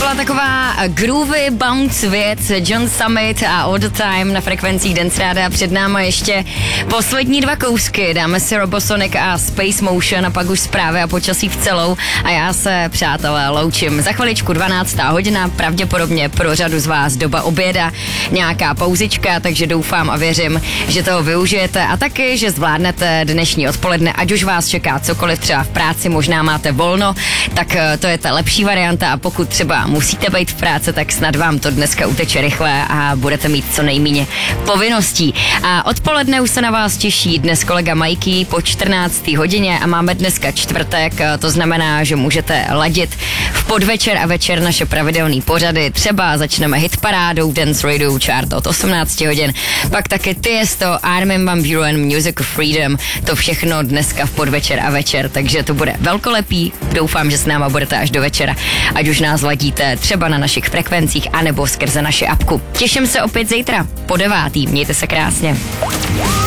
byla taková groovy bounce věc, John Summit a All the Time na frekvencích Dance Rádia. Před náma ještě poslední 2 kousky. Dáme si Robosonic a Space Motion a pak už zprávy a počasí v celou. A já se, přátelé, loučím. Za chviličku 12. hodina, pravděpodobně pro řadu z vás doba oběda, nějaká pauzička, takže doufám a věřím, že toho využijete a taky, že zvládnete dnešní odpoledne, ať už vás čeká cokoliv, třeba v práci, možná máte volno, tak to je ta lepší varianta a pokud třeba musíte být v práci, tak snad vám to dneska uteče rychle a budete mít co nejméně povinností. A odpoledne už se na vás těší dnes kolega Mikey po 14. hodině a máme dneska čtvrtek, to znamená, že můžete ladit v podvečer a večer naše pravidelné pořady. Třeba začneme hitparádou Dance Radio Chart od 18 hodin, pak taky Tiesto, Armin van Buuren, Music of Freedom, to všechno dneska v podvečer a večer, takže to bude velkolepý. Doufám, že s náma budete až do večera, ať už nás ladíte třeba na našich frekvencích anebo skrze naši apku. Těším se opět zítra po 9. Mějte se krásně.